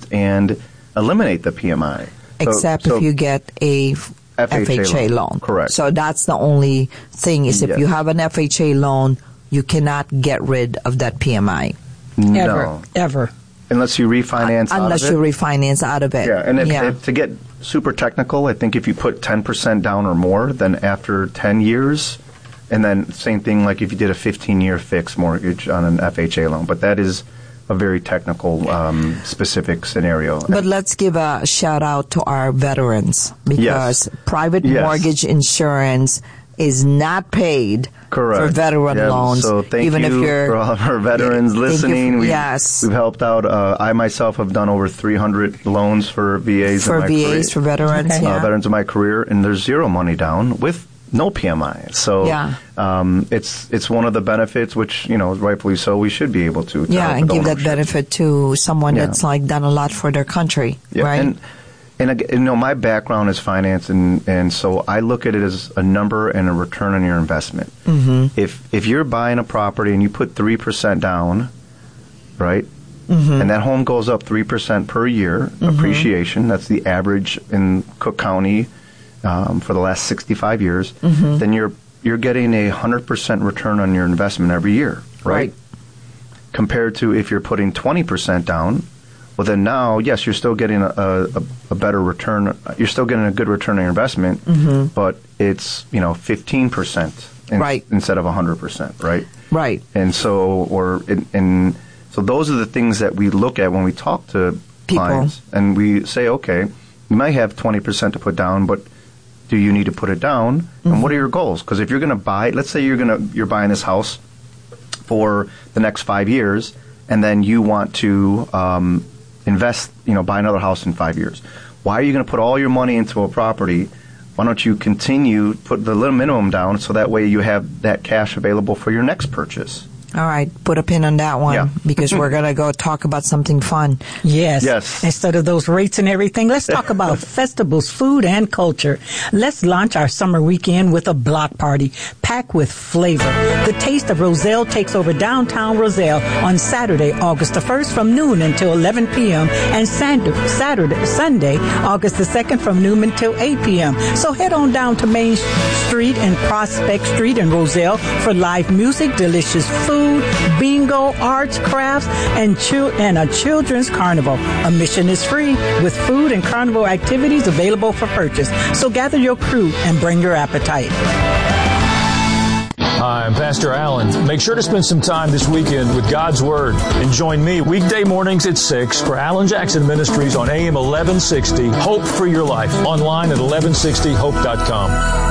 and eliminate the PMI. Except if you get a FHA loan. Correct. So that's the only thing is if you have an FHA loan, you cannot get rid of that PMI. Ever. Unless you refinance out of it. Unless you refinance out of it. Yeah, and if to get super technical, I think if you put 10% down or more, then after 10 years, and then same thing like if you did a 15-year fixed mortgage on an FHA loan. But that is a very technical, specific scenario. But let's give a shout out to our veterans because private mortgage insurance is not paid for veteran loans. So thank you for all of our veterans listening. We've helped out. I myself have done over 300 loans for VAs. For veterans. Veterans of my career, and there's zero money down with no PMI. So it's one of the benefits, which, rightfully so, we should be able to. And give that benefit to someone that's done a lot for their country, right? And my background is finance, and so I look at it as a number and a return on your investment. Mm-hmm. If you're buying a property and you put 3% down, right, and that home goes up 3% per year, appreciation, that's the average in Cook County for the last 65 years, then you're getting a 100% return on your investment every year, right? Compared to if you're putting 20% down, well, then now, yes, you're still getting a better return. You're still getting a good return on your investment, but it's 15% instead of 100%, right? Right. And so, so those are the things that we look at when we talk to clients, and we say, okay, you might have 20% to put down, but do you need to put it down? And what are your goals? Because if you're going to buy, let's say you're buying this house for the next 5 years, and then you want to invest, buy another house in 5 years. Why are you going to put all your money into a property? Why don't you continue, put the little minimum down so that way you have that cash available for your next purchase? All right, put a pin on that one because we're going to go talk about something fun. Yes. Instead of those rates and everything, let's talk about festivals, food, and culture. Let's launch our summer weekend with a block party packed with flavor. The Taste of Roselle takes over downtown Roselle on Saturday, August the 1st from noon until 11 p.m. and Sunday, August the 2nd from noon until 8 p.m. So head on down to Main Street and Prospect Street in Roselle for live music, delicious food, bingo, arts, crafts, and a children's carnival. Admission is free with food and carnival activities available for purchase. So gather your crew and bring your appetite. Hi, I'm Pastor Allen. Make sure to spend some time this weekend with God's Word and join me weekday mornings at 6 for Alan Jackson Ministries on AM 1160, Hope for Your Life, online at 1160hope.com.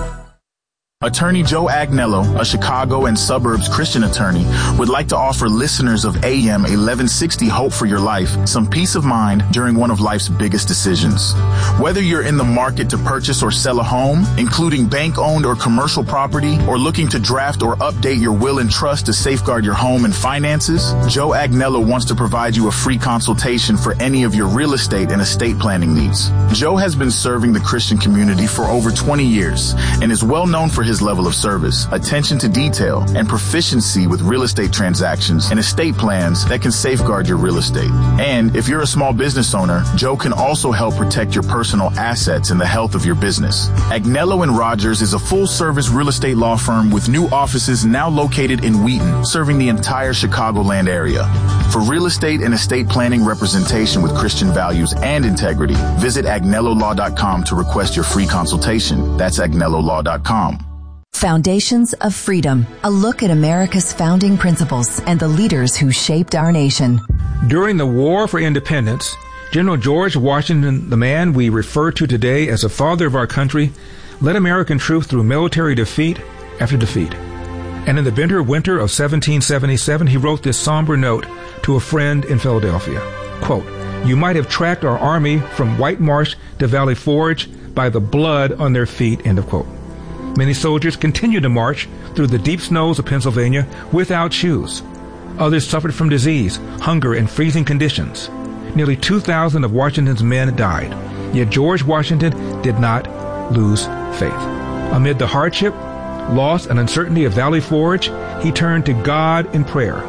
Attorney Joe Agnello, a Chicago and suburbs Christian attorney, would like to offer listeners of AM 1160 Hope for Your Life some peace of mind during one of life's biggest decisions. Whether you're in the market to purchase or sell a home, including bank-owned or commercial property, or looking to draft or update your will and trust to safeguard your home and finances, Joe Agnello wants to provide you a free consultation for any of your real estate and estate planning needs. Joe has been serving the Christian community for over 20 years and is well known for his level of service, attention to detail, and proficiency with real estate transactions and estate plans that can safeguard your real estate. And if you're a small business owner, Joe can also help protect your personal assets and the health of your business. Agnello & Rogers is a full-service real estate law firm with new offices now located in Wheaton, serving the entire Chicagoland area. For real estate and estate planning representation with Christian values and integrity, visit agnellolaw.com to request your free consultation. That's agnellolaw.com. Foundations of Freedom, a look at America's founding principles and the leaders who shaped our nation. During the War for Independence, General George Washington, the man we refer to today as the father of our country, led American troops through military defeat after defeat. And in the bitter winter of 1777, he wrote this somber note to a friend in Philadelphia. Quote, "You might have tracked our army from White Marsh to Valley Forge by the blood on their feet," end of quote. Many soldiers continued to march through the deep snows of Pennsylvania without shoes. Others suffered from disease, hunger, and freezing conditions. Nearly 2,000 of Washington's men died. Yet George Washington did not lose faith. Amid the hardship, loss, and uncertainty of Valley Forge, he turned to God in prayer.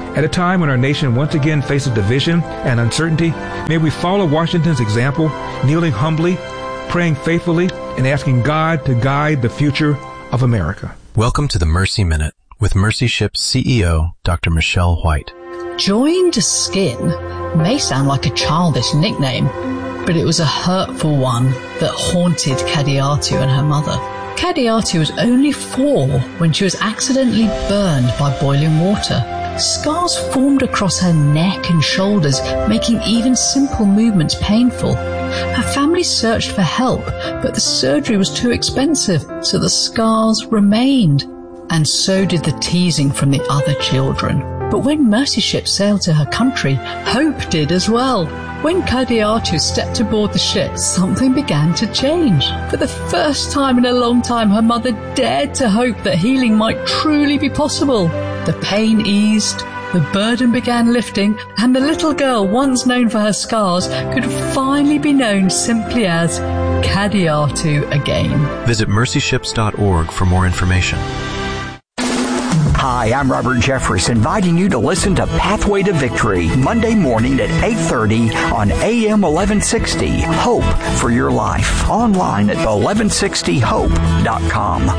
At a time when our nation once again faces division and uncertainty, may we follow Washington's example, kneeling humbly, praying faithfully, and asking God to guide the future of America. Welcome to the Mercy Minute with Mercy Ship's CEO, Dr. Michelle White. Joined Skin may sound like a childish nickname, but it was a hurtful one that haunted Kadiatu and her mother. Kadiatu was only 4 when she was accidentally burned by boiling water. Scars formed across her neck and shoulders, making even simple movements painful. Her family searched for help, but the surgery was too expensive, so the scars remained. And so did the teasing from the other children. But when Mercy Ship sailed to her country, hope did as well. When Kadiatu stepped aboard the ship, something began to change. For the first time in a long time, her mother dared to hope that healing might truly be possible. The pain eased, the burden began lifting, and the little girl, once known for her scars, could finally be known simply as Kadiatu again. Visit mercyships.org for more information. Hi, I'm Robert Jeffress, inviting you to listen to Pathway to Victory, Monday morning at 8:30 on AM 1160. Hope for your life. Online at 1160hope.com.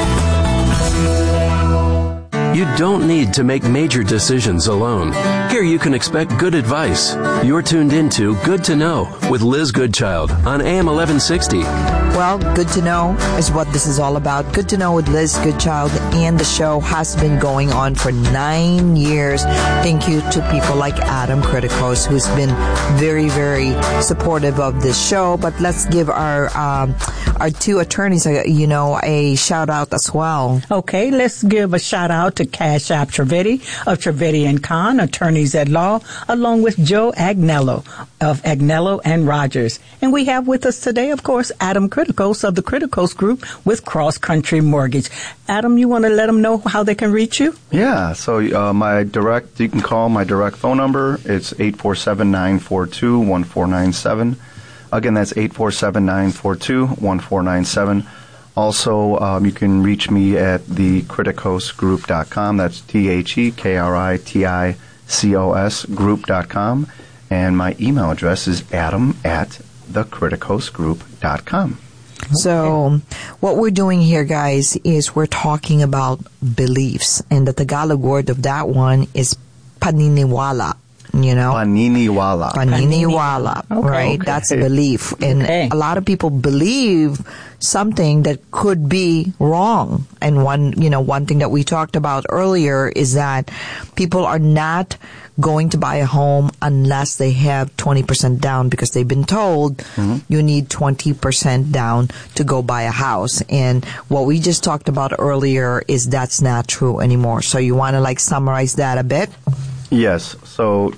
You don't need to make major decisions alone. Here you can expect good advice. You're tuned into Good to Know with Liz Goodchild on AM 1160. Well, Good to Know is what this is all about. Good to Know with Liz Goodchild, and the show has been going on for 9 years. Thank you to people like Adam Criticos, who's been very, very supportive of this show. But let's give our 2 attorneys, a shout out as well. Okay, let's give a shout out to Cash App Trivedi of Trivedi & Kahn, attorneys at law, along with Joe Agnello of Agnello and Rogers. And we have with us today, of course, Adam Criticos of the Criticos Group with Cross Country Mortgage. Adam, you want to let them know how they can reach you? Yeah, so you can call my direct phone number. It's 847-942-1497. Again, that's 847-942-1497. Also, you can reach me at thecriticosgroup.com. That's TheKriticos group.com. And my email address is adam@thecriticosgroup.com. So what we're doing here, guys, is we're talking about beliefs. And the Tagalog word of that one is paniniwala. Paniniwala. Paniniwala, right? Okay. That's a belief. And a lot of people believe something that could be wrong. And one thing that we talked about earlier is that people are not going to buy a home unless they have 20% down, because they've been told you need 20% down to go buy a house. And what we just talked about earlier is that's not true anymore. So you want to summarize that a bit? Yes. So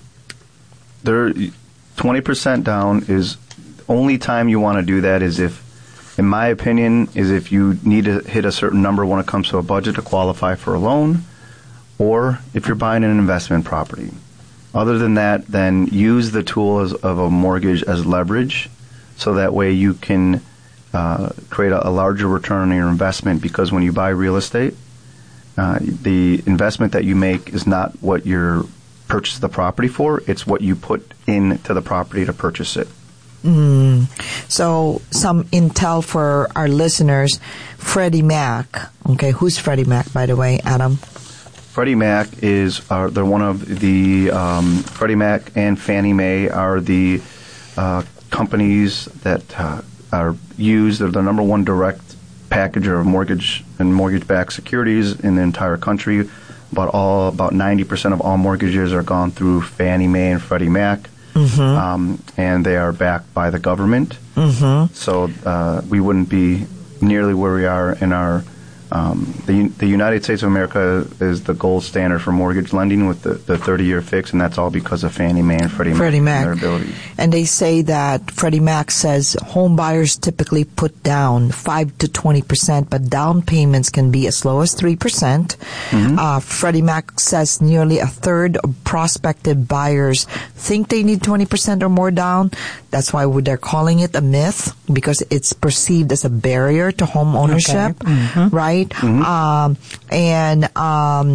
20% down is only time you want to do that is if, in my opinion, if you need to hit a certain number when it comes to a budget to qualify for a loan, or if you're buying an investment property. Other than that, then use the tool of a mortgage as leverage, so that way you can create a larger return on your investment, because when you buy real estate, the investment that you make is not what you're purchase the property for, it's what you put into the property to purchase it. So some intel for our listeners. Freddie Mac. Okay, who's Freddie Mac, by the way, Adam? Freddie Mac they're one of the, Freddie Mac and Fannie Mae are the companies that are used. They're the number one direct packager of mortgage and mortgage-backed securities in the entire country. About 90% of all mortgages are gone through Fannie Mae and Freddie Mac, and they are backed by the government. So we wouldn't be nearly where we are in our. The United States of America is the gold standard for mortgage lending with the 30-year fix, and that's all because of Fannie Mae and Freddie Mac and their abilities. And they say that Freddie Mac says home buyers typically put down 5 to 20%, but down payments can be as low as 3%. Freddie Mac says nearly a third of prospective buyers think they need 20% or more down. That's why they're calling it a myth, because it's perceived as a barrier to home ownership, right?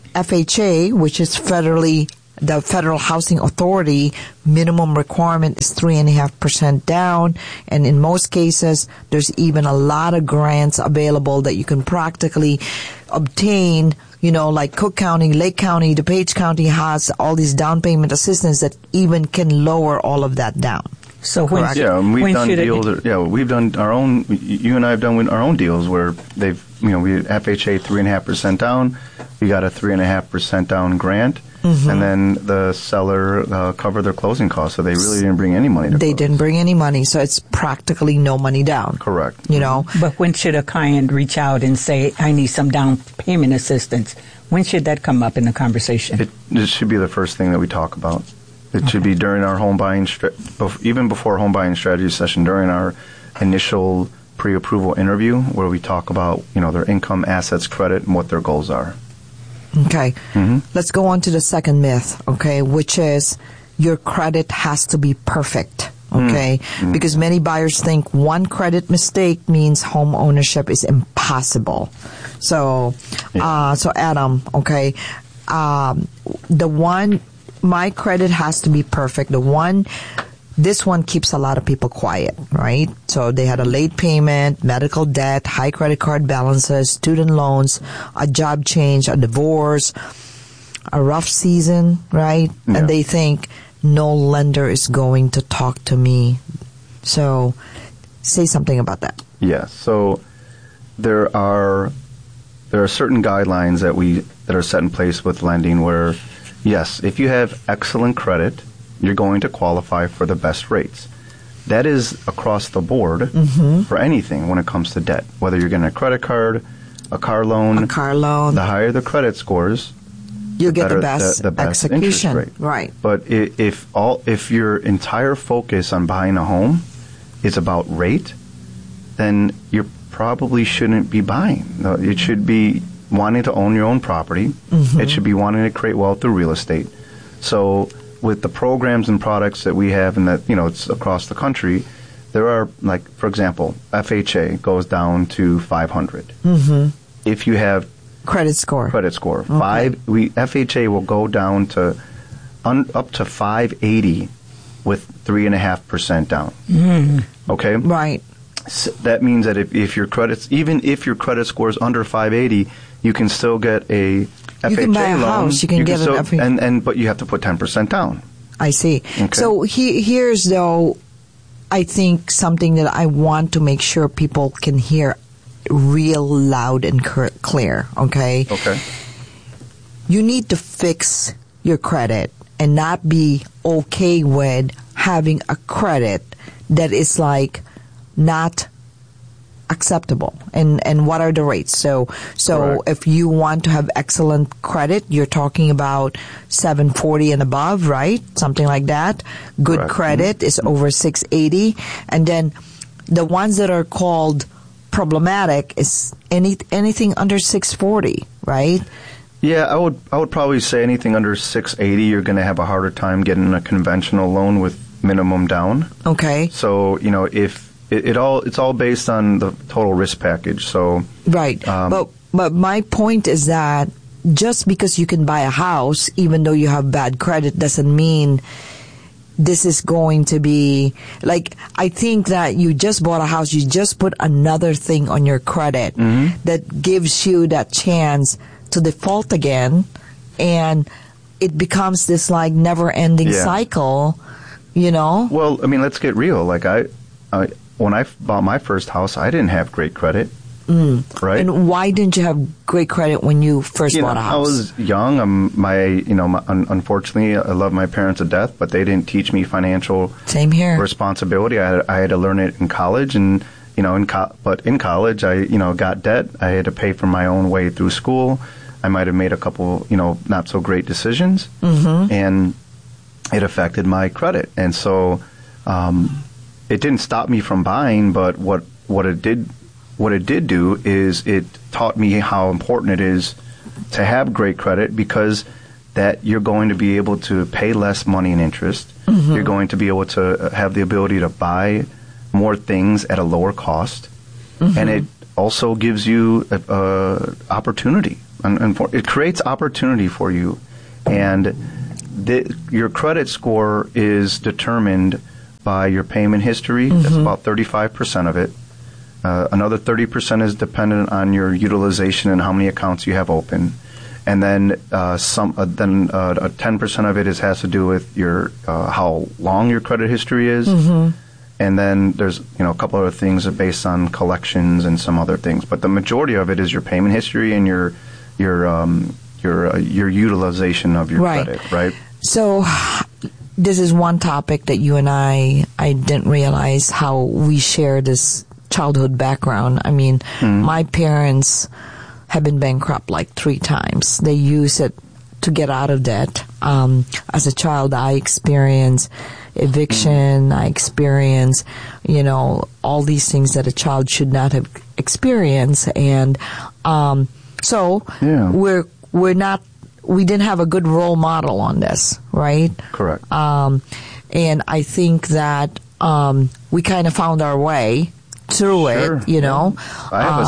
FHA, which is the Federal Housing Authority, minimum requirement is 3.5% down. And in most cases, there's even a lot of grants available that you can practically obtain. Like Cook County, Lake County, DuPage County has all these down payment assistance that even can lower all of that down. So we've done deals. We've done our own. You and I have done our own deals where they've, we FHA 3.5% down. We got a 3.5% down grant, and then the seller covered their closing costs. So they really didn't bring any money. They didn't bring any money, so it's practically no money down. Correct. But when should a client reach out and say, "I need some down payment assistance"? When should that come up in the conversation? It should be the first thing that we talk about. It should be during our home buying, even before home buying strategy session, during our initial pre-approval interview, where we talk about, their income, assets, credit, and what their goals are. Okay. Let's go on to the second myth, okay, which is your credit has to be perfect, okay? Because many buyers think one credit mistake means home ownership is impossible. So Adam, okay, my credit has to be perfect. This one keeps a lot of people quiet, right? So they had a late payment, medical debt, high credit card balances, student loans, a job change, a divorce, a rough season, right? Yeah. And they think no lender is going to talk to me. So say something about that. Yeah. So there are certain guidelines that are set in place with lending where, yes, if you have excellent credit, you're going to qualify for the best rates. That is across the board for anything when it comes to debt. Whether you're getting a credit card, a car loan, the higher the credit scores, you'll get the best execution. Interest rate. Right. But if your entire focus on buying a home is about rate, then you probably shouldn't be buying. It should be wanting to own your own property. It should be wanting to create wealth through real estate. So with the programs and products that we have and that, it's across the country, there are, like, for example, FHA goes down to 500. If you have credit score. Okay. FHA will go down to up to 580 with 3.5% down. Okay? Right. So that means that if your credit score is under 580, you can still get a FHA you can buy a loan. House. You can get an FHA. But you have to put 10% down. I see. Okay. So here's, though, I think something that I want to make sure people can hear real loud and clear, okay? Okay. You need to fix your credit and not be okay with having a credit that is like not acceptable. And what are the rates? So if you want to have excellent credit, you're talking about 740 and above, right? Something like that. Good credit is over 680. And then the ones that are called problematic is anything under 640, right? Yeah, I would probably say anything under 680, you're going to have a harder time getting a conventional loan with minimum down. Okay. So, if it's all based on the total risk package. So right. But my point is that just because you can buy a house, even though you have bad credit, doesn't mean this is going to be like. I think that you just bought a house, you just put another thing on your credit that gives you that chance to default again, and it becomes this like never-ending cycle. Well, I mean, let's get real. Like when I bought my first house, I didn't have great credit, right? And why didn't you have great credit when you first bought a house? I was young. Unfortunately, I love my parents to death, but they didn't teach me financial responsibility. I had to learn it in college, and but in college, I got debt. I had to pay for my own way through school. I might have made a couple not so great decisions, and it affected my credit, and so. It didn't stop me from buying, but what it did do is it taught me how important it is to have great credit, because that you're going to be able to pay less money in interest. You're going to be able to have the ability to buy more things at a lower cost, and it also gives you opportunity. And it creates opportunity for you. And your credit score is determined by your payment history. That's about 35% of it. Another 30% is dependent on your utilization and how many accounts you have open. And then 10% of it has to do with your how long your credit history is. And then there's a couple other things based on collections and some other things. But the majority of it is your payment history and your utilization of your credit, right? So this is one topic that you and I didn't realize how we share this childhood background. I mean, my parents have been bankrupt like 3 times. They use it to get out of debt. As a child, I experienced eviction. I experienced, all these things that a child should not have experienced. And we didn't have a good role model on this, right? Correct. And I think that we kind of found our way through it, I have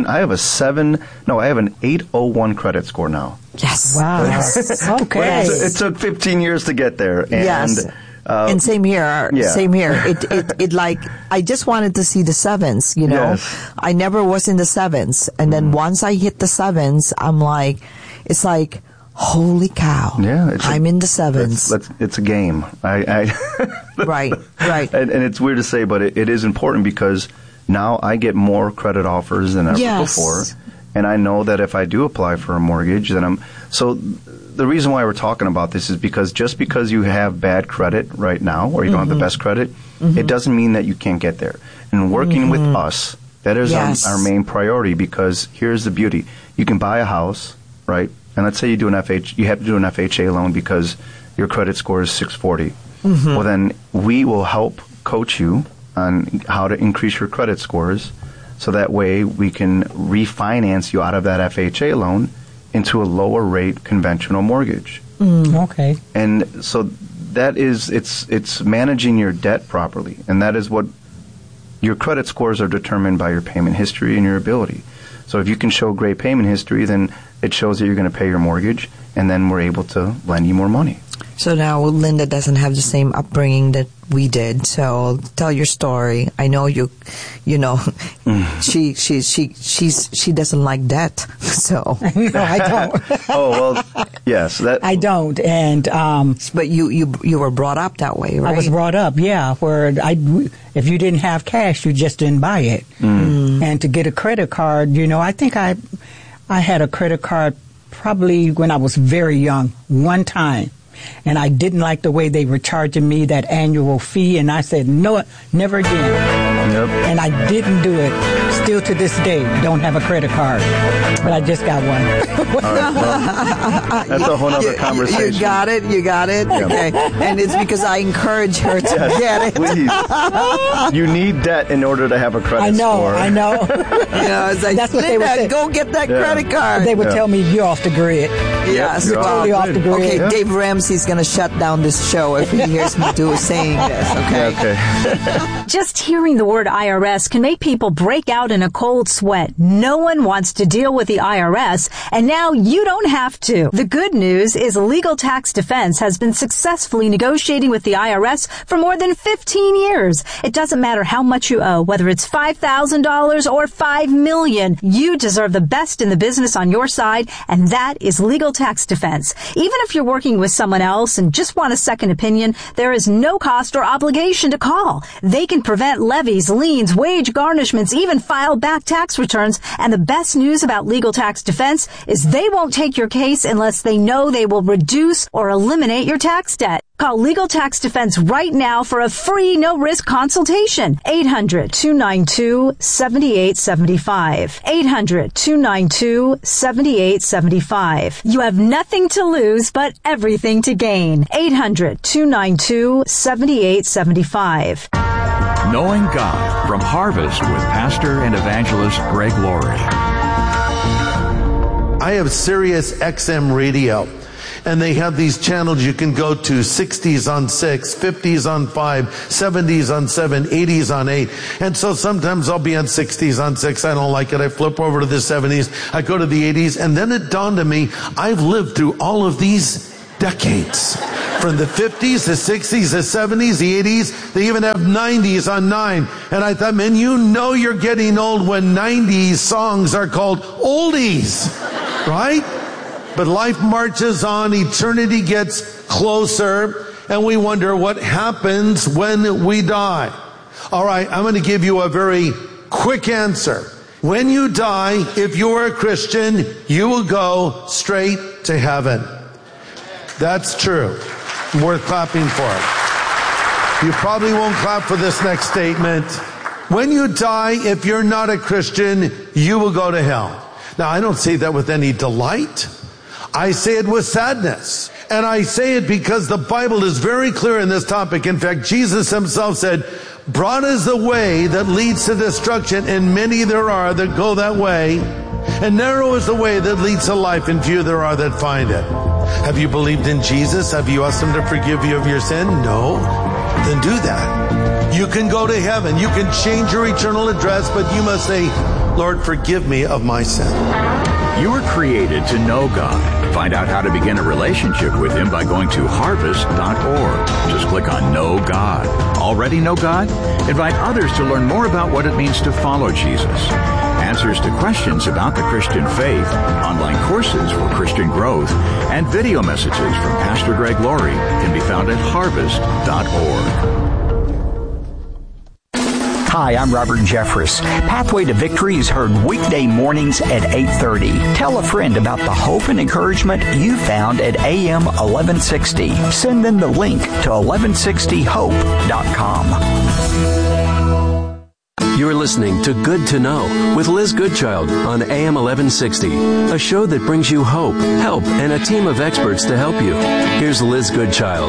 I have an 801 credit score now. Yes. Wow. Okay. It took 15 years to get there. And, yes. And same here. Yeah. Same here. It like, I just wanted to see the 7s, Yes. I never was in the 7s. And then once I hit the 7s, I'm like, it's like, holy cow. Yeah. I'm in the 7s. It's a game. Right. And it's weird to say, but it is important because now I get more credit offers than ever before. And I know that if I do apply for a mortgage, then so the reason why we're talking about this is because just because you have bad credit right now, or you don't have the best credit, it doesn't mean that you can't get there. And working with us, that is our main priority, because here's the beauty. You can buy a house, right? And let's say you have to do an FHA loan because your credit score is 640. Well, then we will help coach you on how to increase your credit scores, so that way we can refinance you out of that FHA loan into a lower rate conventional mortgage. Okay. And so that is, it's managing your debt properly. And that is what your credit scores are determined by your payment history and your ability. So if you can show great payment history, then it shows that you're going to pay your mortgage, and then we're able to lend you more money. So now Linda doesn't have the same upbringing that we did. So tell your story. I know she doesn't like debt. So no, I don't. Oh well, yes, I don't. And but you were brought up that way, right? I was brought up, where if you didn't have cash, you just didn't buy it. And to get a credit card, I think I had a credit card probably when I was very young, one time. And I didn't like the way they were charging me that annual fee, and I said, no, never again. Yep. And I didn't do it. Still to this day, don't have a credit card, but I just got one. That's a whole other conversation. You got it? Yeah. Okay. And it's because I encourage her to get it. Please. You need debt in order to have a credit score. I know. It's like, that's what they would say. Go get that credit card. They would tell me, you're off the grid. Yes. You're totally off the grid. Okay, Dave Ramsey's going to shut down this show if he hears me saying this, okay? Okay. Just hearing the word IRS can make people break out in a cold sweat. No one wants to deal with the IRS, and now you don't have to. The good news is Legal Tax Defense has been successfully negotiating with the IRS for more than 15 years. It doesn't matter how much you owe, whether it's $5,000 or $5 million. You deserve the best in the business on your side, and that is Legal Tax Defense. Even if you're working with someone else and just want a second opinion, there is no cost or obligation to call. They can prevent levies, liens, wage garnishments, even file back tax returns. And the best news about Legal Tax Defense is they won't take your case unless they know they will reduce or eliminate your tax debt. Call Legal Tax Defense right now for a free, no-risk consultation. 800-292-7875. 800-292-7875. You have nothing to lose, but everything to gain. 800-292-7875. Knowing God from Harvest with Pastor and Evangelist Greg Laurie. I have Sirius XM Radio. and they have these channels you can go to, 60s on 6, 50s on 5, 70s on 7, 80s on 8. And so sometimes I'll be on 60s on 6. I don't like it. I flip over to the 70s. I go to the 80s. And then it dawned on me, I've lived through all of these decades. From the 50s, the 60s, the 70s, the 80s, they even have 90s on 9. And I thought, man, you know you're getting old when 90s songs are called oldies, right? But life marches on, eternity gets closer, and we wonder what happens when we die. All right, I'm going to give you a very quick answer. When you die, if you are a Christian, you will go straight to heaven. That's true. Worth clapping for it. You probably won't clap for this next statement. When you die, if you're not a Christian, you will go to hell. Now, I don't say that with any delight. I say it with sadness. And I say it because the Bible is very clear in this topic. In fact, Jesus himself said, broad is the way that leads to destruction, and many there are that go that way. And narrow is the way that leads to life, and few there are that find it. Have you believed in Jesus? Have you asked him to forgive you of your sin? No. Then do that. You can go to heaven. You can change your eternal address, but you must say, Lord, forgive me of my sin. You were created to know God. Find out how to begin a relationship with him by going to harvest.org. Just click on Know God. Already know God? Invite others to learn more about what it means to follow Jesus. Answers to questions about the Christian faith, online courses for Christian growth, and video messages from Pastor Greg Laurie can be found at harvest.org. Hi, I'm Robert Jeffress. Pathway to Victory is heard weekday mornings at 8:30. Tell a friend about the hope and encouragement you found at AM 1160. Send them the link to 1160hope.com. You're listening to Good to Know with Liz Goodchild on AM 1160, a show that brings you hope, help, and a team of experts to help you. Here's Liz Goodchild.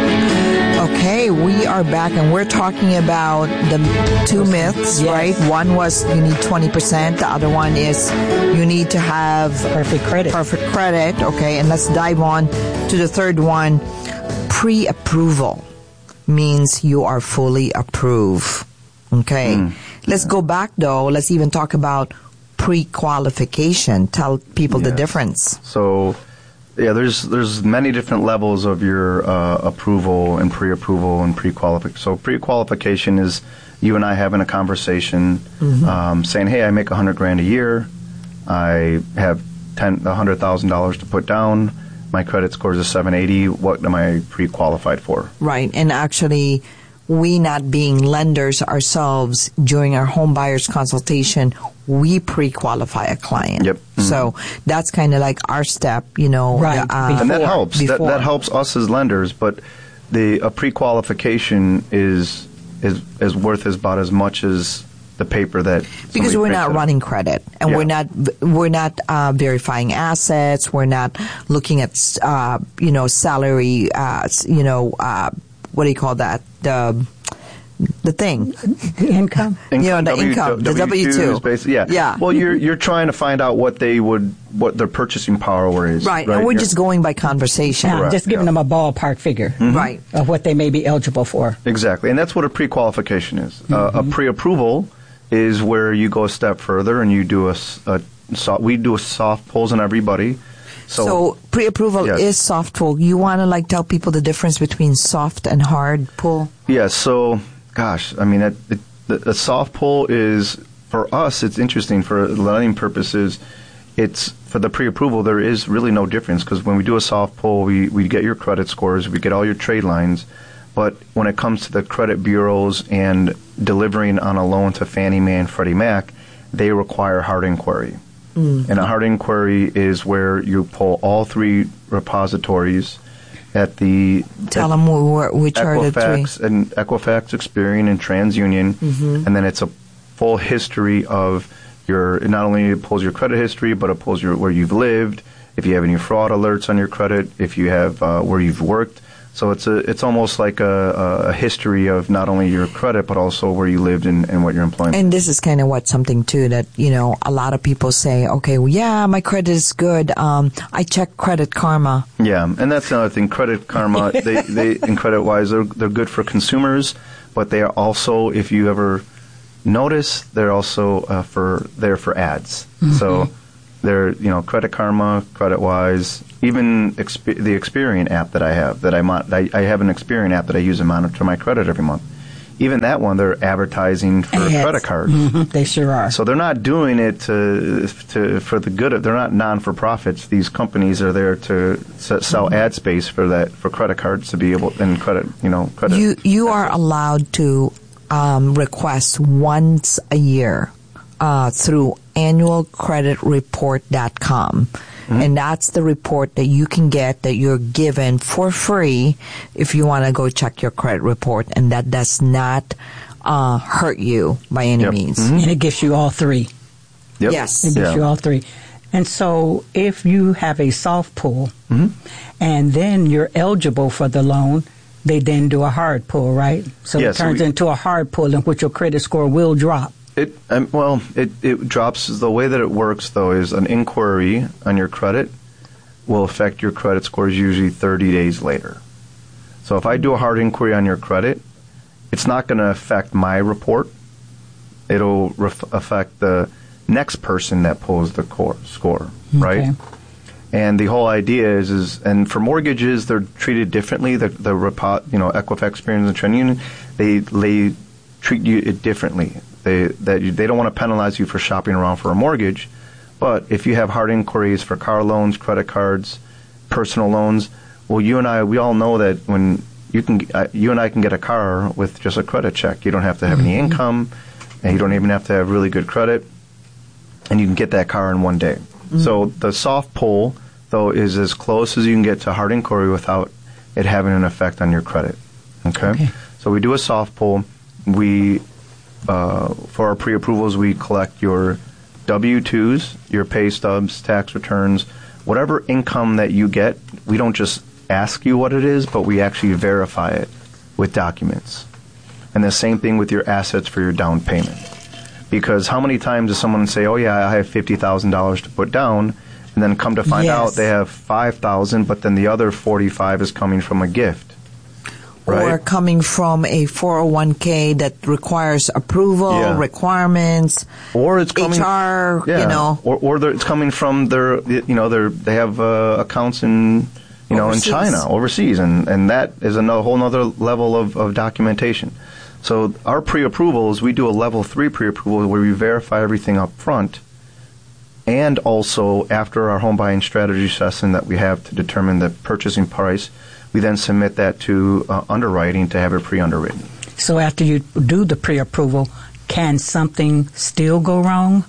Okay, we are back, and we're talking about the two myths, right? One was you need 20%. The other one is you need to have perfect credit. Okay, and let's dive on to the third one. Pre-approval means you are fully approved. Okay. Let's go back, though. Let's even talk about pre-qualification. Tell people the difference. So, yeah, there's many different levels of your approval and pre-approval and pre-qualification. So pre-qualification is you and I having a conversation, saying, hey, I make $100,000 a year. I have $100,000 to put down. My credit score is a 780. What am I pre-qualified for? Right. And actually, we not being lenders ourselves, during our home buyers consultation, we pre-qualify a client. Yep. Mm-hmm. So that's kind of like our step, you know. Right. And that helps. That helps us as lenders, but a pre-qualification is worth about as much as the paper that because we're not running credit, and we're not verifying assets. We're not looking at salary. What do you call that? The thing. The income. The income. The W-2. Yeah. Well, you're trying to find out what their purchasing power is. Right. And we're just going by conversation. Yeah, just giving them a ballpark figure. Mm-hmm. Right. Of what they may be eligible for. Exactly. And that's what a pre-qualification is. A pre-approval is where you go a step further and you do we do a soft pulls on everybody. So pre-approval is soft pull. You want to tell people the difference between soft and hard pull? Yeah. So, gosh, I mean, the soft pull is, for us, it's interesting for lending purposes. It's for the pre-approval. There is really no difference because when we do a soft pull, we get your credit scores, we get all your trade lines. But when it comes to the credit bureaus and delivering on a loan to Fannie Mae and Freddie Mac, they require hard inquiry. And a hard inquiry is where you pull all three repositories at the... Tell them which are the three. Equifax, Experian, and TransUnion. Mm-hmm. And then it's a full history of not only it pulls your credit history, but it pulls where you've lived, if you have any fraud alerts on your credit, if you have where you've worked. So it's almost like a history of not only your credit, but also where you lived and what your employment. And this is kind of something too that, a lot of people say, okay, well, yeah, my credit is good. I check Credit Karma. Yeah, and that's another thing. Credit Karma, they in credit-wise, they're good for consumers, but they are also, if you ever notice, they're also there for ads. Mm-hmm. So they're, Credit Karma, credit-wise, even the Experian app that I have, I have an Experian app that I use to monitor my credit every month. Even that one, they're advertising for credit cards. Mm-hmm. They sure are. So they're not doing it for the good of. They're not non-for-profits. These companies are there to sell ad space for credit cards to be able and credit. Credit. You are allowed to request once a year through annualcreditreport.com. Mm-hmm. And that's the report that you can get that you're given for free if you want to go check your credit report. And that does not hurt you by any means. Mm-hmm. And it gives you all three. Yep. Yes. It gives you all three. And so if you have a soft pull mm-hmm. and then you're eligible for the loan, they then do a hard pull, right? So it turns into a hard pull in which your credit score will drop. It drops. The way that it works, though, is an inquiry on your credit will affect your credit scores usually 30 days later. So if I do a hard inquiry on your credit, it's not going to affect my report. It'll affect the next person that pulls the score, right? And the whole idea is and for mortgages, they're treated differently. The Equifax, Experian, and TrendUnion, they treat you differently. They don't want to penalize you for shopping around for a mortgage, but if you have hard inquiries for car loans, credit cards, personal loans, well, you and I, we all know that when you and I can get a car with just a credit check. You don't have to have any income, and you don't even have to have really good credit, and you can get that car in one day. Mm-hmm. So the soft pull, though, is as close as you can get to hard inquiry without it having an effect on your credit. Okay? So we do a soft pull. For our pre-approvals, we collect your W-2s, your pay stubs, tax returns, whatever income that you get. We don't just ask you what it is, but we actually verify it with documents. And the same thing with your assets for your down payment. Because how many times does someone say, oh, yeah, I have $50,000 to put down, and then come to find out they have $5,000, but then the other $45,000 is coming from a gift. Right. Or coming from a 401k that requires approval, requirements, or it's coming, HR, or it's coming from they have accounts in overseas. In China, overseas, and that is a whole other level of documentation. So our pre-approvals, we do a level 3 pre-approval where we verify everything up front, and also after our home buying strategy session that we have to determine the purchasing price. We then submit that to underwriting to have it pre-underwritten. So after you do the pre-approval, can something still go wrong?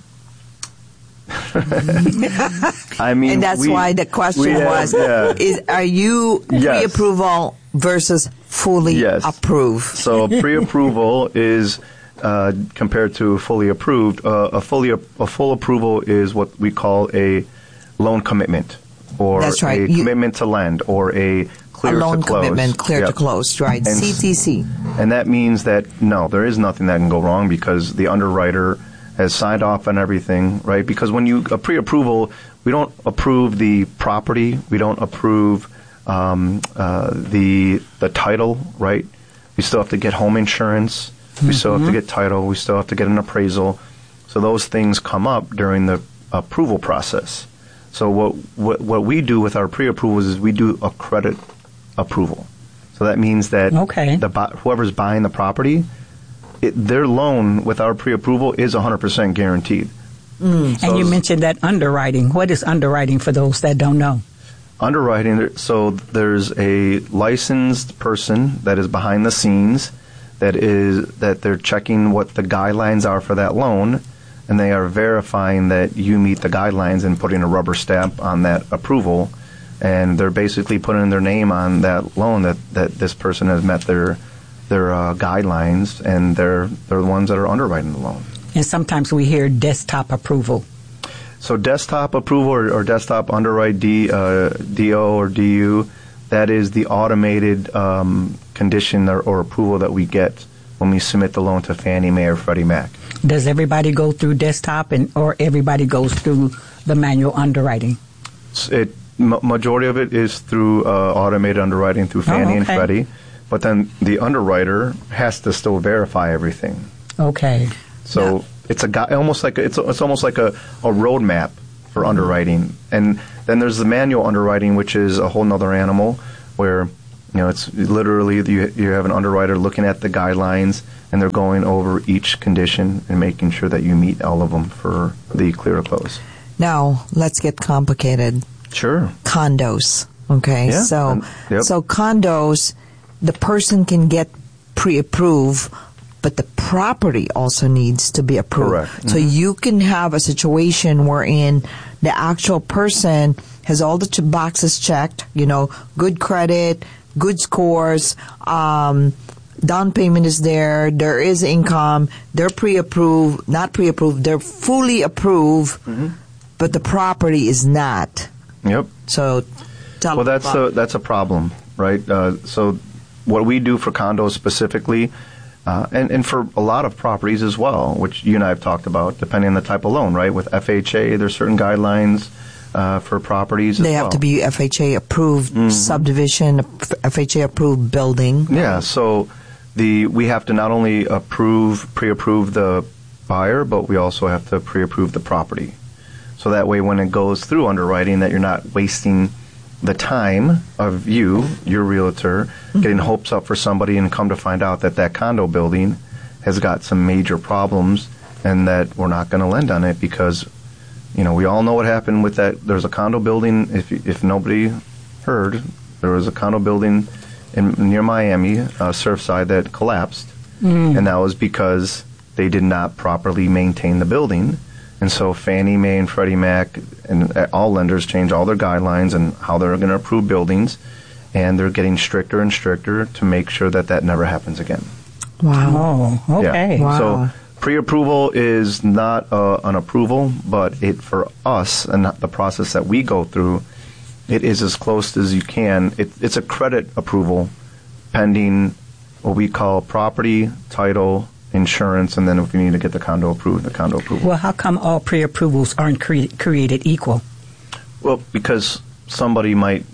I mean, and that's why the question was: are you pre-approval versus fully approved? So pre-approval is compared to fully approved. A full approval is what we call a loan commitment, or a commitment to lend, or a loan commitment, clear to close, right? And CTC. And that means that, no, there is nothing that can go wrong because the underwriter has signed off on everything, right? Because when you pre-approval, we don't approve the property, we don't approve the title, right? We still have to get home insurance, we still have to get title, we still have to get an appraisal. So those things come up during the approval process. So what we do with our pre-approvals is we do a credit approval. So that means that whoever's buying the property, their loan with our pre-approval is 100% guaranteed. So and you mentioned that underwriting. What is underwriting for those that don't know? Underwriting, so there's a licensed person that is behind the scenes that they're checking what the guidelines are for that loan, and they are verifying that you meet the guidelines and putting a rubber stamp on that approval. And they're basically putting their name on that loan that this person has met their guidelines, and they're the ones that are underwriting the loan. And sometimes we hear desktop approval. So desktop approval or desktop underwrite, DO or DU, that is the automated condition or approval that we get when we submit the loan to Fannie Mae or Freddie Mac. Does everybody go through desktop or everybody goes through the manual underwriting? Majority of it is through automated underwriting through Fannie and Freddie, but then the underwriter has to still verify everything. Okay. So it's almost like a roadmap for underwriting, and then there's the manual underwriting, which is a whole nother animal, where it's literally you have an underwriter looking at the guidelines, and they're going over each condition and making sure that you meet all of them for the clear to close. Now let's get complicated. Sure. Condos. Okay. Yeah. So condos, the person can get pre-approved, but the property also needs to be approved. Correct. So you can have a situation wherein the actual person has all the boxes checked, good credit, good scores, down payment is there is income, they're pre-approved, not pre-approved, they're fully approved, but the property is not. Yep. So that's a problem, right? So what we do for condos specifically, and for a lot of properties as well, which you and I have talked about, depending on the type of loan, right? With FHA, there's certain guidelines for properties as well. They have to be FHA approved subdivision, FHA approved building. Yeah, so we have to not only pre-approve the buyer, but we also have to pre-approve the property. So that way when it goes through underwriting, that you're not wasting the time of your realtor, getting hopes up for somebody and come to find out that condo building has got some major problems and that we're not going to lend on it because, we all know what happened with that. There's a condo building, if nobody heard, there was a condo building near Miami, Surfside, that collapsed. And that was because they did not properly maintain the building. And so Fannie Mae and Freddie Mac and all lenders change all their guidelines and how they're going to approve buildings, and they're getting stricter and stricter to make sure that never happens again. Wow. Oh, okay. Yeah. Wow. So pre-approval is not an approval, but for us and the process that we go through, it is as close as you can. It's a credit approval pending what we call property, title, insurance, and then if we need to get the condo approved, the condo approval. Well, how come all pre-approvals aren't created equal? Well, because somebody might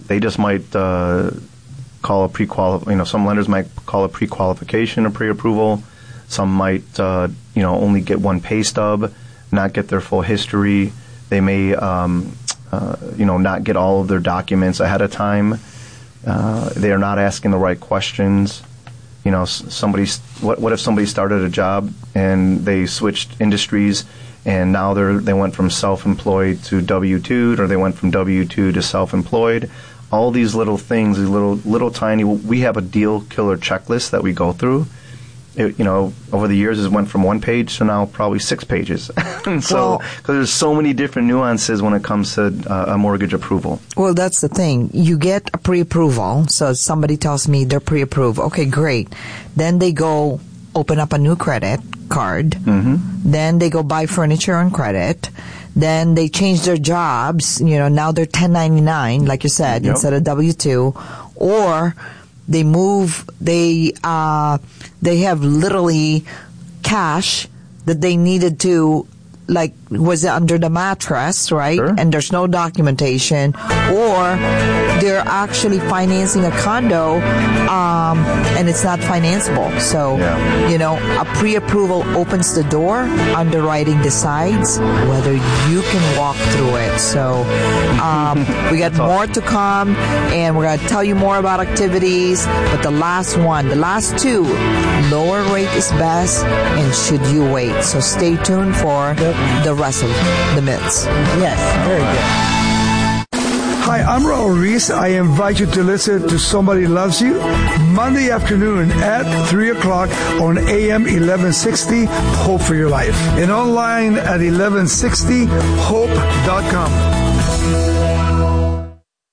call a pre-qualify. Some lenders might call a pre-qualification a pre-approval. Some might, only get one pay stub, not get their full history. They may, not get all of their documents ahead of time. They are not asking the right questions. What if somebody started a job and they switched industries and now they went from self-employed to W-2, or they went from W-2 to self-employed? All these little things, these little tiny. We have a deal killer checklist that we go through. Over the years, it went from 1 page to now probably 6 pages. And so, because there's so many different nuances when it comes to a mortgage approval. Well, that's the thing. You get a pre-approval. So somebody tells me they're pre-approved. Okay, great. Then they go open up a new credit card. Then they go buy furniture on credit. Then they change their jobs. Now they're 1099, like you said, instead of W-2. Or they move, they have literally cash that they needed to, was it under the mattress, right? Sure. And there's no documentation. Or they're actually financing a condo, and it's not financeable. So, a pre-approval opens the door, underwriting decides whether you can walk through it. So, we got more to come, and we're going to tell you more about activities. But the last two, lower rate is best, and should you wait? So stay tuned for the rest of the myths. Yes, very good. Hi, I'm Raul Reese. I invite you to listen to Somebody Loves You Monday afternoon at 3 o'clock on AM 1160, Hope for Your Life, and online at 1160hope.com.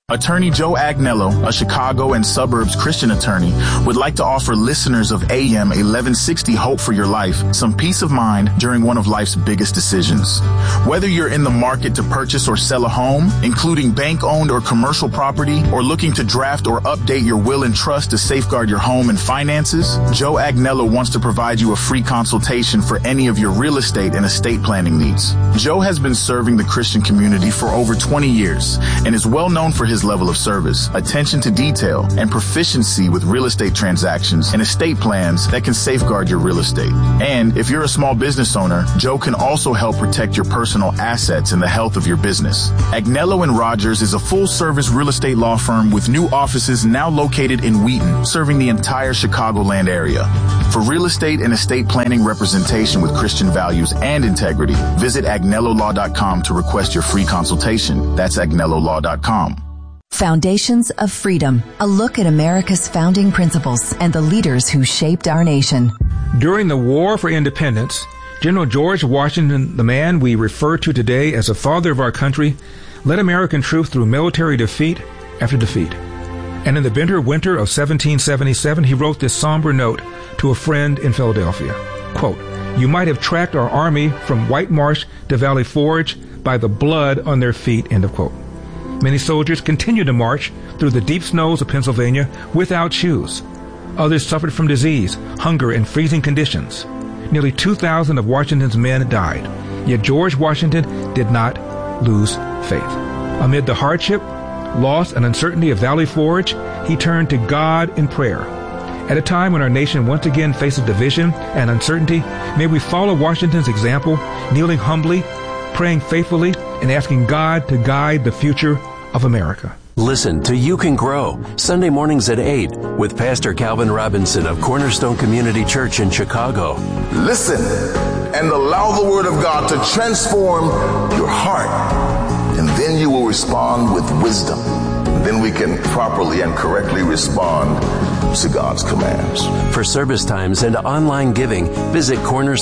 Attorney Joe Agnello, a Chicago and suburbs Christian attorney, would like to offer listeners of AM 1160 Hope for Your Life some peace of mind during one of life's biggest decisions. Whether you're in the market to purchase or sell a home, including bank-owned or commercial property, or looking to draft or update your will and trust to safeguard your home and finances, Joe Agnello wants to provide you a free consultation for any of your real estate and estate planning needs. Joe has been serving the Christian community for over 20 years and is well known for his level of service, attention to detail, and proficiency with real estate transactions and estate plans that can safeguard your real estate. And if you're a small business owner, Joe can also help protect your personal assets and the health of your business. Agnello & Rogers is a full-service real estate law firm with new offices now located in Wheaton, serving the entire Chicagoland area. For real estate and estate planning representation with Christian values and integrity, visit agnellolaw.com to request your free consultation. That's agnellolaw.com. Foundations of Freedom, a look at America's founding principles and the leaders who shaped our nation. During the War for Independence, General George Washington, the man we refer to today as the father of our country, led American troops through military defeat after defeat. And in the bitter winter of 1777, he wrote this somber note to a friend in Philadelphia. Quote, "You might have tracked our army from White Marsh to Valley Forge by the blood on their feet," end of quote. Many soldiers continued to march through the deep snows of Pennsylvania without shoes. Others suffered from disease, hunger, and freezing conditions. Nearly 2,000 of Washington's men died. Yet George Washington did not lose faith. Amid the hardship, loss, and uncertainty of Valley Forge, he turned to God in prayer. At a time when our nation once again faces division and uncertainty, may we follow Washington's example, kneeling humbly, praying faithfully, and asking God to guide the future of America. Listen to You Can Grow, Sunday mornings at 8 with Pastor Calvin Robinson of Cornerstone Community Church in Chicago. Listen and allow the Word of God to transform your heart, and then you will respond with wisdom. Then we can properly and correctly respond to God's commands. For service times and online giving, visit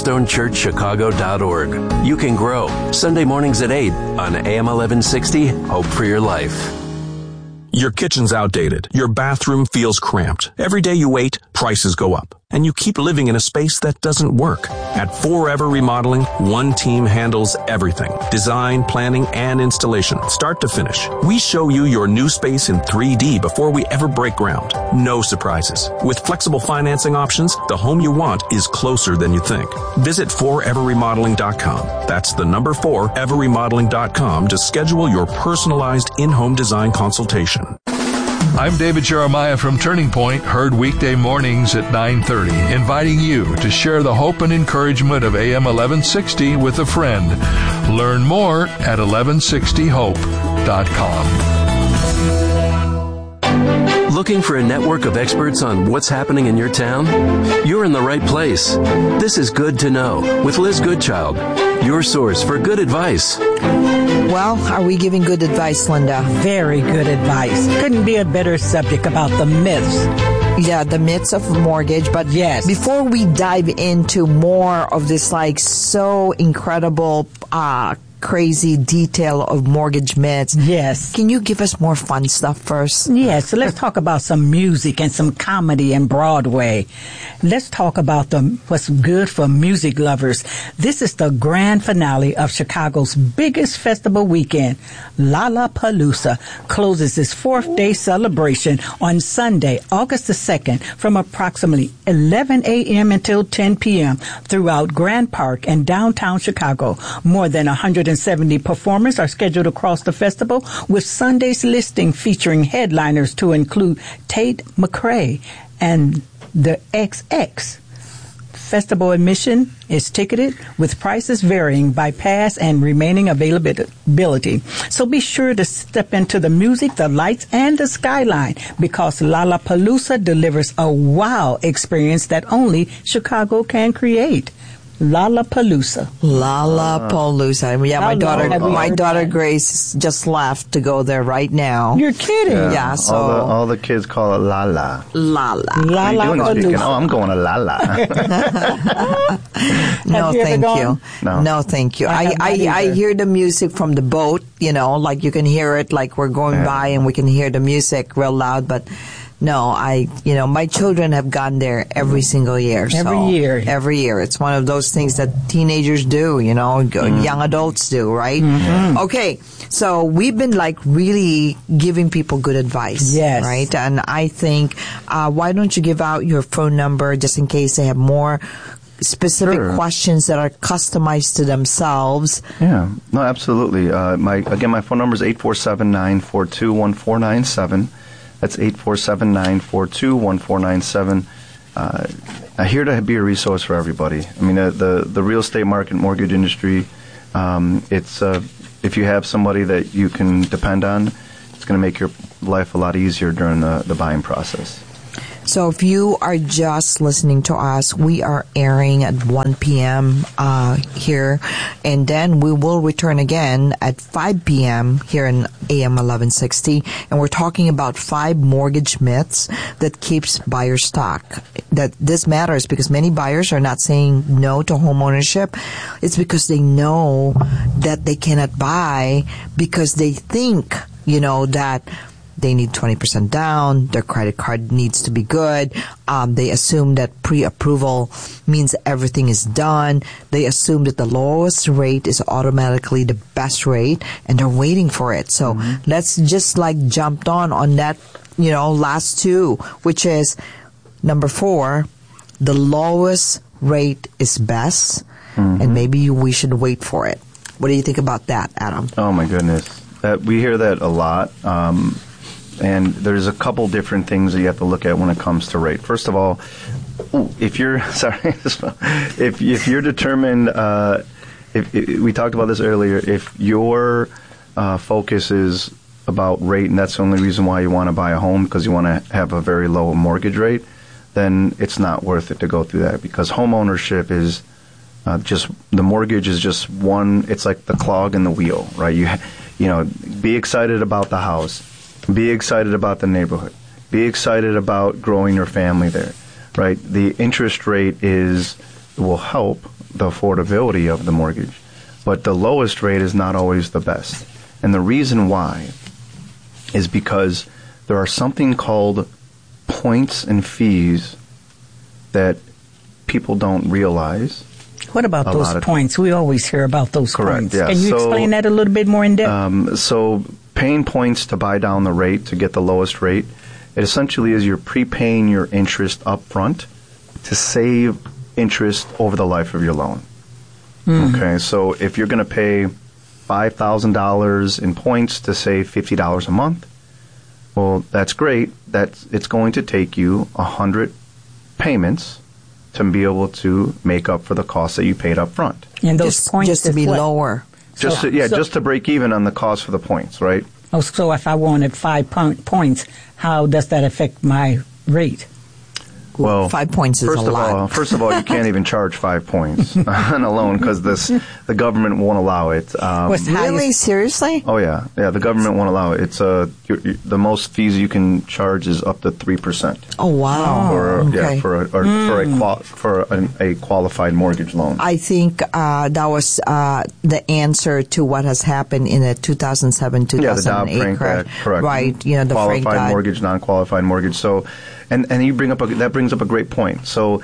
cornerstonechurchchicago.org. You Can Grow, Sunday mornings at 8 on AM 1160, Hope for Your Life. Your kitchen's outdated. Your bathroom feels cramped. Every day you wait, prices go up. And you keep living in a space that doesn't work. At Forever Remodeling, one team handles everything. Design, planning, and installation, start to finish. We show you your new space in 3D before we ever break ground. No surprises. With flexible financing options, the home you want is closer than you think. Visit foreverremodeling.com. That's the number 4everremodeling.com to schedule your personalized in-home design consultation. I'm David Jeremiah from Turning Point, heard weekday mornings at 9:30, inviting you to share the hope and encouragement of AM 1160 with a friend. Learn more at 1160hope.com. Looking for a network of experts on what's happening in your town? You're in the right place. This is Good to Know with Liz Goodchild, your source for good advice. Well, are we giving good advice, Linda? Very good advice. Couldn't be a better subject about the myths. Yeah, the myths of mortgage. But yes, before we dive into more of this, like, so incredible, crazy detail of mortgage myths. Yes. Can you give us more fun stuff first? Yes. So let's talk about some music and some comedy and Broadway. Let's talk about what's good for music lovers. This is the grand finale of Chicago's biggest festival weekend. Lollapalooza closes its fourth-day celebration on Sunday, August the 2nd, from approximately 11 a.m. until 10 p.m. throughout Grand Park and downtown Chicago. More than 170 performers are scheduled across the festival, with Sunday's listing featuring headliners to include Tate McRae and the XX. Festival admission is ticketed, with prices varying by pass and remaining availability. So be sure to step into the music, the lights, and the skyline, because Lollapalooza delivers a wow experience that only Chicago can create. Lollapalooza. Lollapalooza. Yeah, my daughter Grace just left to go there right now. You're kidding? Yeah. So all the kids call it Lala. Lala. Lollapalooza. Oh, I'm going to Lala. No, thank you. No, thank you. I hear the music from the boat. Like you can hear it, like we're going by, and we can hear the music real loud, but. No, my children have gone there every single year. Every year. It's one of those things that teenagers do, young adults do, right? Mm-hmm. Okay, so we've been really giving people good advice. Yes. Right? And I think, why don't you give out your phone number just in case they have more specific questions that are customized to themselves? Yeah, no, absolutely. My phone number is 847-942-1497. That's 847-942-1497. I'm here to be a resource for everybody. I mean, the real estate market, mortgage industry, it's if you have somebody that you can depend on, it's going to make your life a lot easier during the buying process. So if you are just listening to us, we are airing at 1 p.m. Here, and then we will return again at 5 p.m. here in AM 1160, and we're talking about 5 mortgage myths that keeps buyers stuck. That this matters because many buyers are not saying no to home ownership. It's because they know that they cannot buy because they think, that they need 20% down. Their credit card needs to be good. They assume that pre-approval means everything is done. They assume that the lowest rate is automatically the best rate, and they're waiting for it. So let's just jump on that, last 2, which is number 4, the lowest rate is best, and maybe we should wait for it. What do you think about that, Adam? Oh my goodness, we hear that a lot. And there's a couple different things that you have to look at when it comes to rate. First of all, if you're determined, if we talked about this earlier, if your focus is about rate and that's the only reason why you want to buy a home because you want to have a very low mortgage rate, then it's not worth it to go through that because home ownership is the mortgage is just one. It's like the clog in the wheel, right? You be excited about the house. Be excited about the neighborhood. Be excited about growing your family there, right? The interest rate will help the affordability of the mortgage, but the lowest rate is not always the best. And the reason why is because there are something called points and fees that people don't realize. What about those points? We always hear about those points. Yeah. Can you explain that a little bit more in depth? So paying points to buy down the rate to get the lowest rate, it essentially is you're prepaying your interest up front to save interest over the life of your loan. Okay, so if you're going to pay $5,000 in points to save $50 a month, well, that's great. It's going to take you 100 payments to be able to make up for the costs that you paid up front. And those points just to be lower. Just to break even on the cost for the points, right? Oh, so if I wanted 5 points, how does that affect my rate? Well, 5 points is a lot. First of all, you can't even charge 5 points on a loan because the government won't allow it. Really? Seriously? Oh yeah. The government won't allow it. It's the most fees you can charge is up to 3%. Oh wow! For a qualified mortgage loan. I think that was the answer to what has happened in the 2007-2008 the Dodd-Frank Act, correct? Right. The qualified mortgage, non-qualified mortgage. So. And you that brings up a great point. So,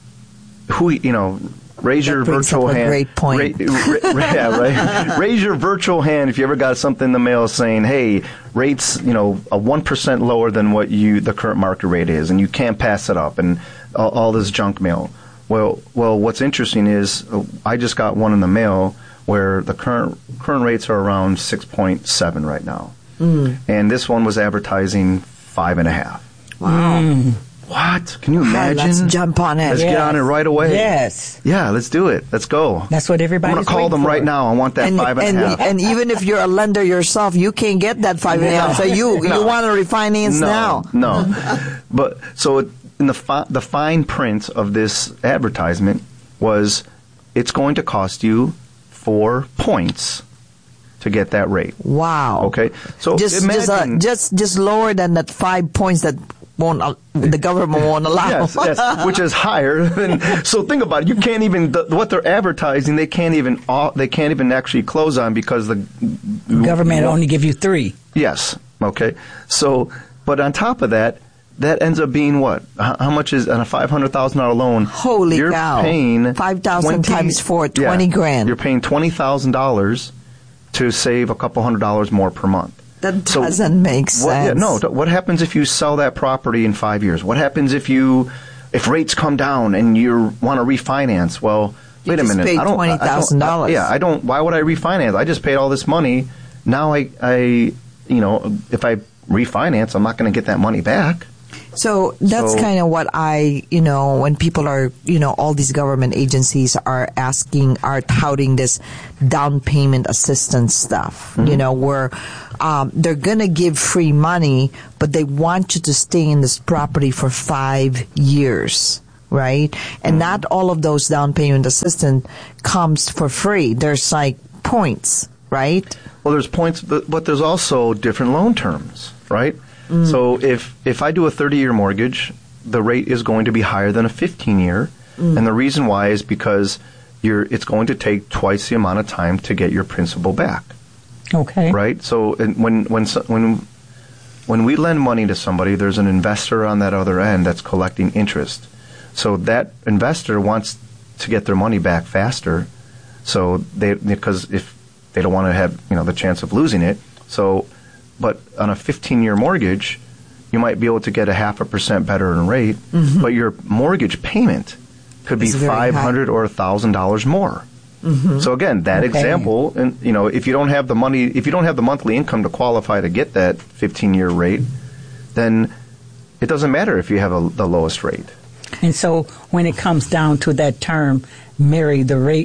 raise your virtual hand. Great point. Raise your virtual hand if you ever got something in the mail saying, "Hey, rates, a 1% lower than what the current market rate is, and you can't pass it up," and all this junk mail. Well, what's interesting is I just got one in the mail where the current rates are around 6.7 right now, and this one was advertising 5.5. Wow. What? Can you imagine? Let's jump on it. Let's get on it right away. Yes. Yeah, let's do it. Let's go. That's what everybody's I'm going to call them right now. I want that 5.5. And even if you're a lender yourself, you can't get that 5.5. So you want to refinance now. No. But so in the fine print of this advertisement was it's going to cost you 4 points to get that rate. Wow. Okay. So imagine, just lower than that 5 points that the government won't allow. yes, which is higher than. So think about it. You can't even what they're advertising. They can't even actually close on because the government only give you 3. Yes. Okay. So, but on top of that ends up being what? How much is on a $500,000 loan? Holy you're cow! Paying 5,000 times 4, 20 grand. You're paying $20,000 to save a couple $100 more per month. That doesn't make sense. What happens if you sell that property in 5 years? What happens if rates come down and you want to refinance? Well, wait a minute. I don't paid $20,000. Yeah, I don't. Why would I refinance? I just paid all this money. Now if I refinance, I'm not going to get that money back. So that's kind of what when people are, all these government agencies are touting this down payment assistance stuff, where they're going to give free money, but they want you to stay in this property for 5 years, right? And not all of those down payment assistance comes for free. There's like points, right? Well, there's points, but there's also different loan terms, right? So if I do a 30-year mortgage, the rate is going to be higher than a 15-year, and the reason why is because it's going to take twice the amount of time to get your principal back. Okay. Right. So when we lend money to somebody, there's an investor on that other end that's collecting interest. So that investor wants to get their money back faster. So because if they don't want to have the chance of losing it. So. But on a 15-year mortgage, you might be able to get a 0.5% better in rate, but your mortgage payment could be $500 or $1,000 more. So again, that example, and if you don't have the money, if you don't have the monthly income to qualify to get that 15-year rate, then it doesn't matter if you have the lowest rate. And so when it comes down to that term, marry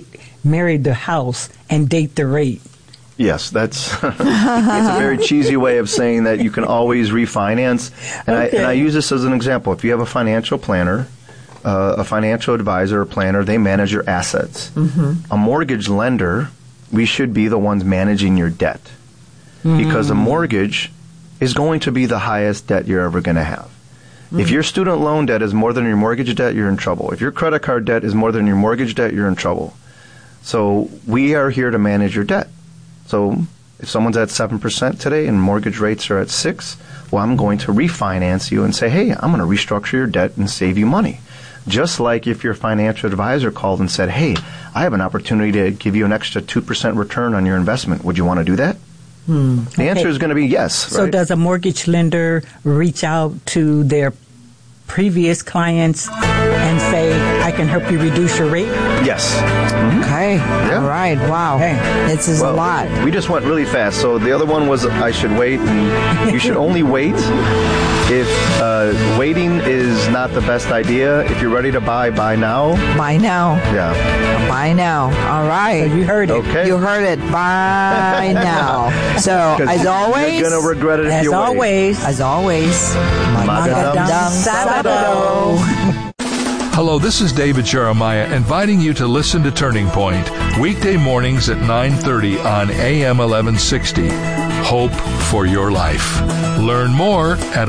the house and date the rate. Yes, that's it's a very cheesy way of saying that you can always refinance. And I use this as an example. If you have a financial planner, a financial advisor or planner, they manage your assets. A mortgage lender, we should be the ones managing your debt. Because a mortgage is going to be the highest debt you're ever going to have. If your student loan debt is more than your mortgage debt, you're in trouble. If your credit card debt is more than your mortgage debt, you're in trouble. So we are here to manage your debt. So if someone's at 7% today and mortgage rates are at 6%, well, I'm going to refinance you and say, hey, I'm going to restructure your debt and save you money. Just like if your financial advisor called and said, hey, I have an opportunity to give you an extra 2% return on your investment. Would you want to do that? The answer is going to be yes. So does a mortgage lender reach out to their previous clients and say, I can help you reduce your rate? Yes. Okay. Yeah. All right. Wow. This is a lot. We just went really fast. So the other one was I should wait, and you should only wait if waiting is not the best idea. If you're ready to buy now. Buy now. Yeah. Buy now. All right. So you heard it. Okay. You heard it. Buy now. So as always. You're going to regret it if you wait. As always. Magadam Sabado. Hello, this is David Jeremiah inviting you to listen to Turning Point, weekday mornings at 9:30 on AM 1160. Hope for your life. Learn more at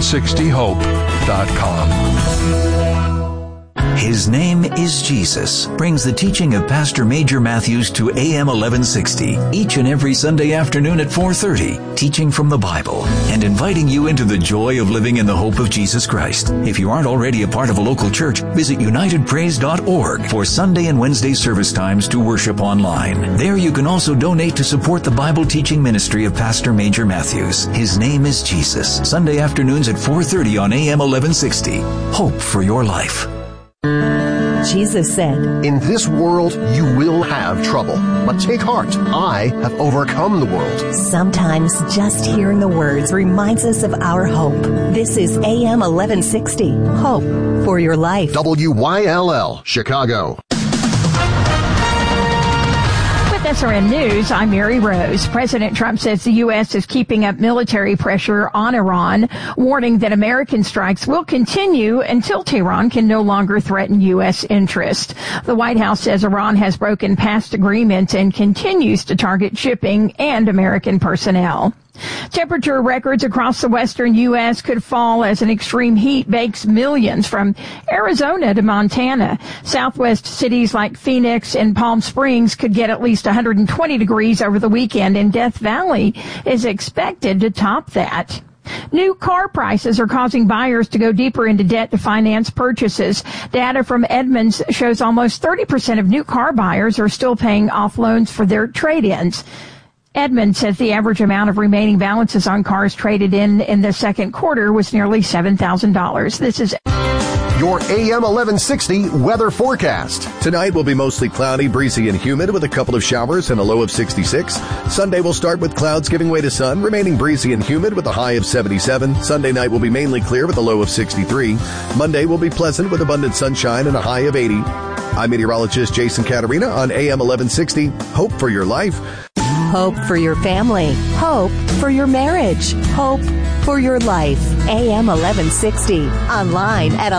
1160hope.com. His name is Jesus brings the teaching of Pastor Major Matthews to AM 1160 each and every Sunday afternoon at 4:30, teaching from the Bible and inviting you into the joy of living in the hope of Jesus Christ. If you aren't already a part of a local church, visit unitedpraise.org for Sunday and Wednesday service times to worship online. There you can also donate to support the Bible teaching ministry of Pastor Major Matthews. His name is Jesus. Sunday afternoons at 4:30 on AM 1160. Hope for your life. Jesus said, "In this world you will have trouble, but take heart. I have overcome the world." Sometimes just hearing the words reminds us of our hope. This is AM 1160. Hope for your life. WYLL, Chicago. With SRN News, I'm Mary Rose. President Trump says the U.S. is keeping up military pressure on Iran, warning that American strikes will continue until Tehran can no longer threaten U.S. interest. The White House says Iran has broken past agreements and continues to target shipping and American personnel. Temperature records across the western U.S. could fall as an extreme heat bakes millions from Arizona to Montana. Southwest cities like Phoenix and Palm Springs could get at least 120 degrees over the weekend, and Death Valley is expected to top that. New car prices are causing buyers to go deeper into debt to finance purchases. Data from Edmunds shows almost 30% of new car buyers are still paying off loans for their trade-ins. Edmunds says the average amount of remaining balances on cars traded in the second quarter was nearly $7,000. This is your AM 1160 weather forecast. Tonight will be mostly cloudy, breezy, and humid with a couple of showers and a low of 66. Sunday will start with clouds giving way to sun, remaining breezy and humid with a high of 77. Sunday night will be mainly clear with a low of 63. Monday will be pleasant with abundant sunshine and a high of 80. I'm meteorologist Jason Caterina on AM 1160. Hope for your life. Hope for your family. Hope for your marriage. Hope for your life. AM 1160. Online at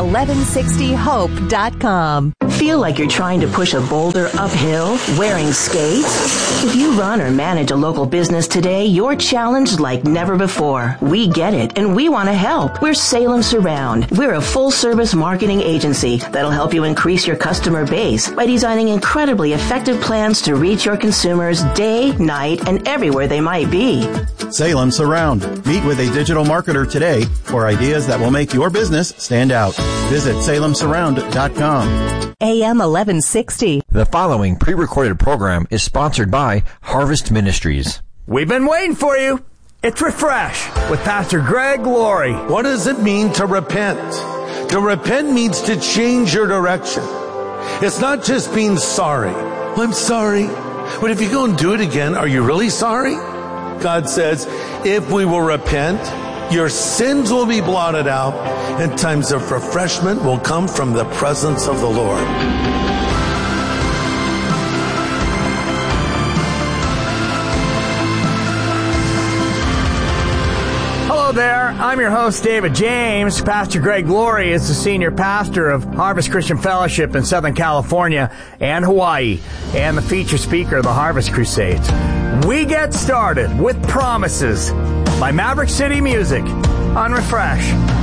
1160hope.com. Feel like you're trying to push a boulder uphill wearing skates? If you run or manage a local business today, you're challenged like never before. We get it, and we want to help. We're Salem Surround. We're a full-service marketing agency that'll help you increase your customer base by designing incredibly effective plans to reach your consumers day, night, and everywhere they might be. Salem Surround. Meet with a digital marketer today for ideas that will make your business stand out. Visit salemsurround.com. AM 1160. The following pre-recorded program is sponsored by Harvest Ministries. We've been waiting for you. It's Refresh with Pastor Greg Laurie. What does it mean to repent? To repent means to change your direction. It's not just being sorry. I'm sorry. But if you go and do it again, are you really sorry? God says, if we will repent, your sins will be blotted out, and times of refreshment will come from the presence of the Lord. Hello there. I'm your host, David James. Pastor Greg Laurie is the senior pastor of Harvest Christian Fellowship in Southern California and Hawaii, and the feature speaker of the Harvest Crusades. We get started with Promises by Maverick City Music on Refresh.